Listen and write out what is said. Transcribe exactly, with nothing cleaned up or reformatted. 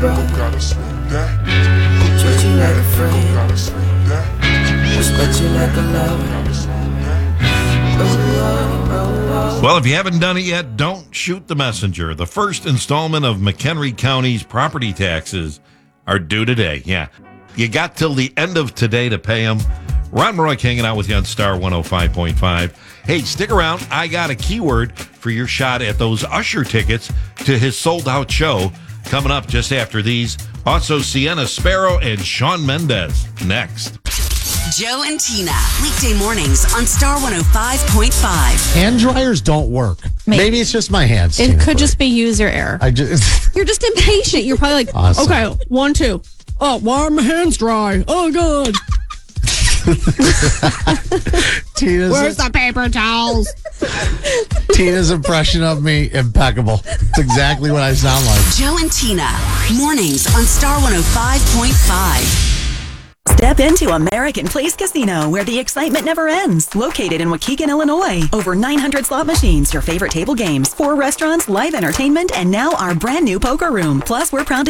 brother. Treat you like a friend. Respect you like a lover. Well, if you haven't done it yet, don't shoot the messenger. The first installment of McHenry County's property taxes are due today. Yeah, you got till the end of today to pay them. Ron Roy hanging out with you on Star one oh five point five. Hey, stick around. I got a keyword for your shot at those Usher tickets to his sold-out show coming up just after these. Also, Sienna Sparrow and Shawn Mendes next. Joe and Tina, weekday mornings on Star one oh five point five. Hand dryers don't work. Maybe, Maybe it's just my hands. It Tina, could but just be user error. I just. You're just impatient. You're probably like, Awesome. okay, one, two. Oh, why are my hands dry? Oh, God. Tina's, Where's the paper towels? Tina's impression of me, impeccable. It's exactly what I sound like. Joe and Tina, mornings on Star one oh five point five. Step into American Place Casino, where the excitement never ends. Located in Waukegan, Illinois. Over nine hundred slot machines, your favorite table games, four restaurants, live entertainment, and now our brand new poker room. Plus, we're proud to